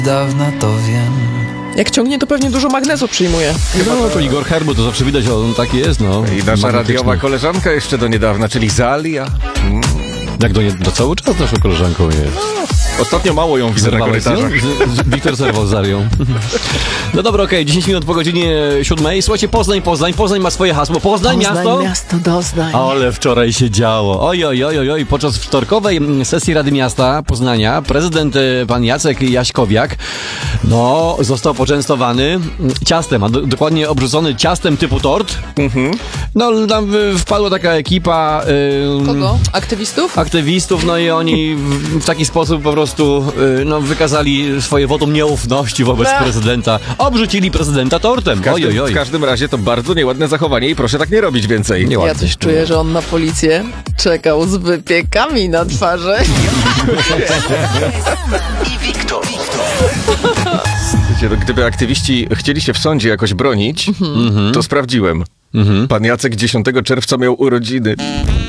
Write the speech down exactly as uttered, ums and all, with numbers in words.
Dawna to wiem. Jak ciągnie, to pewnie dużo magnezu przyjmuje. No, to Igor Herbu, to zawsze widać, on taki jest, no. I nasza Magnetyczny. radiowa koleżanka jeszcze do niedawna, czyli Zalia. Mm. Jak do, nie, do cały czas naszą koleżanką jest. Ostatnio mało ją widzę na Zerwałeś korytarzach. z- z- Wiktor zerwał z Zarią. No dobra, okej, dziesięć minut po godzinie siódmej. Słuchajcie, Poznań, Poznań, Poznań ma swoje hasło. Poznań, miasto? miasto Doznań. Ale wczoraj się działo. Oj, oj, oj, oj, oj. Podczas wtorkowej sesji Rady Miasta Poznania prezydent e, pan Jacek Jaśkowiak no, został poczęstowany ciastem, a do, dokładnie obrzucony ciastem typu tort. Mhm. No, tam y, wpadła taka ekipa y, Kogo? Aktywistów? aktywistów, no i oni w, w taki sposób po prostu y, no, wykazali swoje wotum nieufności wobec Ech. prezydenta. Obrzucili prezydenta tortem. W każdym, Oj, oj, oj. w każdym razie to bardzo nieładne zachowanie i proszę tak nie robić więcej. Nie Ja ładnie. coś czuję, że on na policję czekał z wypiekami na twarzy. I Wiktor. Wiecie, no, gdyby aktywiści chcieli się w sądzie jakoś bronić, to sprawdziłem. Pan Jacek dziesiątego czerwca miał urodziny.